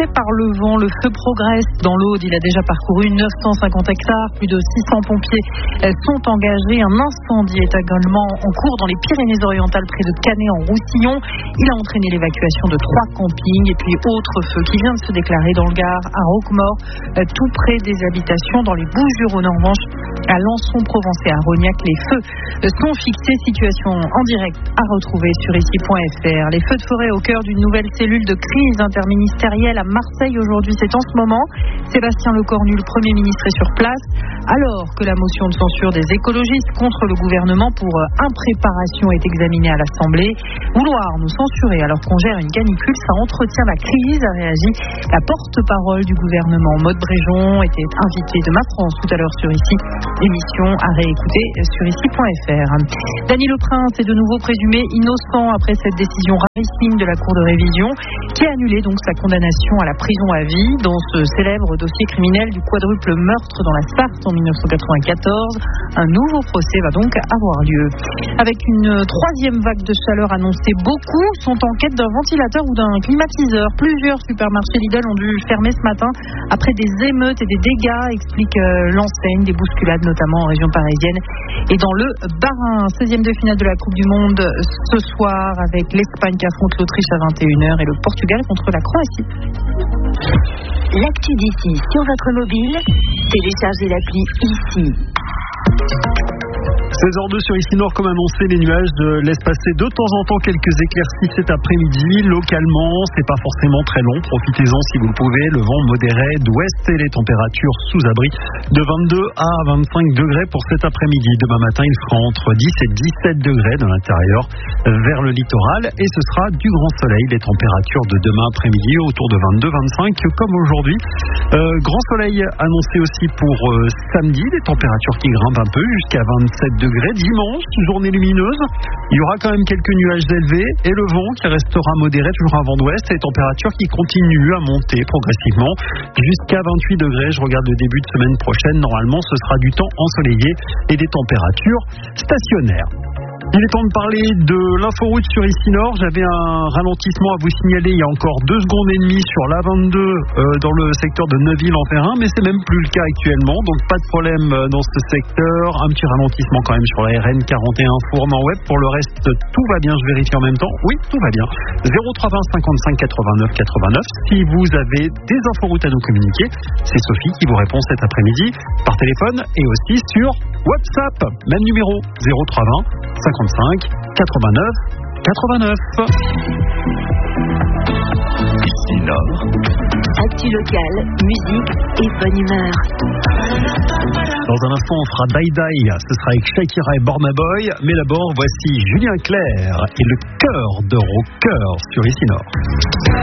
poussé par le vent. Le feu progresse dans l'Aude. Il a déjà parcouru 950 hectares. Plus de 600 pompiers sont engagés. Un incendie est également en cours dans les Pyrénées-Orientales près de Canet-en-Roussillon. Il a entraîné l'évacuation de 3 campings. Et puis autre feu qui vient de se déclarer dans le Gard, à Roquemort, tout près des habitations dans les Bouches-du-Rhône. En revanche, à Lançon-Provence et à Rognac, les feux sont fixés. Situation en direct à retrouver sur ici.fr. Les feux de forêt au cœur d'une nouvelle cellule de crise interministérielle à Marseille aujourd'hui. C'est en ce moment. Sébastien Lecornu, le Premier ministre, est sur place, alors que la motion de censure des écologistes contre le gouvernement pour impréparation est examinée à l'Assemblée. Vouloir nous censurer alors qu'on gère une canicule, ça entretient la crise, a réagi la porte-parole du gouvernement. Maud Bréjon était invitée de Ma France tout à l'heure sur Ici. Émission à réécouter sur ici.fr. Dany Leprince est de nouveau présumé innocent après cette décision rarissime de la Cour de révision qui a annulé donc sa condamnation à la prison à vie dans ce célèbre dossier criminel du quadruple meurtre dans la Sarthe en 1994. Un nouveau procès va donc avoir lieu. Avec une 3e vague de chaleur annoncée, beaucoup sont en quête d'un ventilateur ou d'un climatiseur. Plusieurs supermarchés Lidl ont dû fermer ce matin après des émeutes et des dégâts, explique l'enseigne, des bousculades notamment en région parisienne et dans le Bas-Rhin. 16e de finale de la Coupe du Monde ce soir avec l'Espagne qui affronte l'Autriche à 21h et le Portugal contre la Croatie. L'actu d'ici sur votre mobile, téléchargez l'appli Ici. 16h02 sur Ici Nord, comme annoncé, les nuages laissent passer de temps en temps quelques éclaircies cet après-midi. Localement, c'est pas forcément très long. Profitez-en si vous le pouvez. Le vent modéré d'ouest et les températures sous abri de 22 à 25 degrés pour cet après-midi. Demain matin, il fera entre 10 et 17 degrés dans l'intérieur vers le littoral et ce sera du grand soleil. Les températures de demain après-midi autour de 22-25 comme aujourd'hui. Grand soleil annoncé aussi pour samedi. Des températures qui grimpent un peu jusqu'à 27 degrés. Dimanche, journée lumineuse, il y aura quand même quelques nuages élevés et le vent qui restera modéré, toujours un vent d'ouest, et les températures qui continuent à monter progressivement jusqu'à 28 degrés. Je regarde le début de semaine prochaine, normalement ce sera du temps ensoleillé et des températures stationnaires. Il est temps de parler de l'inforoute sur Ici Nord. J'avais un ralentissement à vous signaler il y a encore 2 secondes et demie sur l'A22 dans le secteur de Neuville-en-Ferrin, mais c'est même plus le cas actuellement, donc pas de problème dans ce secteur. Un petit ralentissement quand même sur la RN 41 Fourment-Web. Pour le reste, tout va bien, je vérifie en même temps. Oui, tout va bien. 0320 55 89 89. Si vous avez des inforoutes à nous communiquer, c'est Sophie qui vous répond cet après-midi par téléphone et aussi sur WhatsApp. Même numéro 0320 55 89 89. Ici Nord. Actu locale, musique et bonne humeur. Dans un instant, on fera Die Die. Ce sera avec Shakira et Burna Boy. Mais d'abord, voici Julien Clerc et le cœur de rocker sur Ici Nord.